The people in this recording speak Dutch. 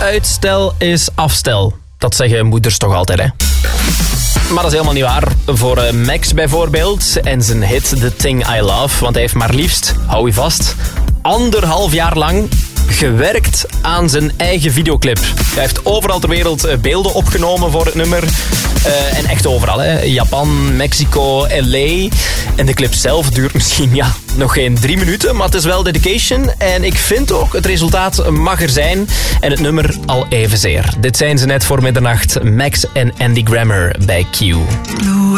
Uitstel is afstel. Dat zeggen moeders toch altijd, hè? Maar dat is helemaal niet waar. Voor Max bijvoorbeeld en zijn hit The Thing I Love. Want hij heeft maar liefst, hou je vast, 1,5 jaar lang gewerkt aan zijn eigen videoclip. Hij heeft overal ter wereld beelden opgenomen voor het nummer. En echt overal, hè. Japan, Mexico, LA. En de clip zelf duurt misschien nog geen 3 minuten, maar het is wel dedication. En ik vind ook, het resultaat mag er zijn. En het nummer al evenzeer. Dit zijn ze net voor middernacht. Max en Andy Grammer bij Q.